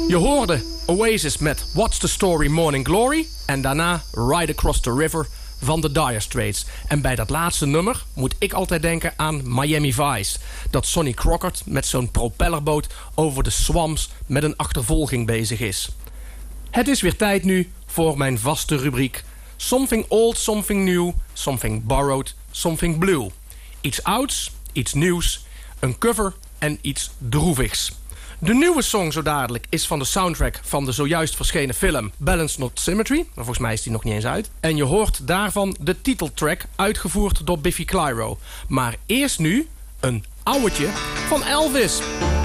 Je hoorde Oasis met What's the Story Morning Glory en daarna Ride Across the River van de Dire Straits. En bij dat laatste nummer moet ik altijd denken aan Miami Vice. Dat Sonny Crockett met zo'n propellerboot over de swamps met een achtervolging bezig is. Het is weer tijd nu voor mijn vaste rubriek Something Old, Something New, Something Borrowed, Something Blue. Iets ouds, iets nieuws, een cover en iets droevigs. De nieuwe song zo dadelijk is van de soundtrack van de zojuist verschenen film Balance Not Symmetry. Volgens mij is die nog niet eens uit. En je hoort daarvan de titeltrack uitgevoerd door Biffy Clyro. Maar eerst nu een ouwtje van Elvis.